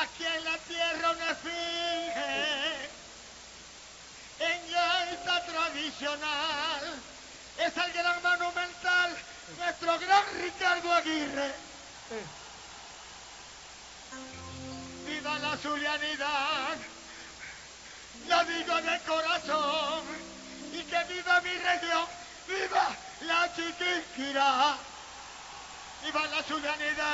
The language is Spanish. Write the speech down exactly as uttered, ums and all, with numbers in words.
Aquí en la tierra una esfinge, en gaita tradicional, es el gran monumental, nuestro gran Ricardo Aguirre. Viva la zulianidad, lo digo de corazón, y que viva mi región, viva la Chiquinquirá, viva la zulianidad.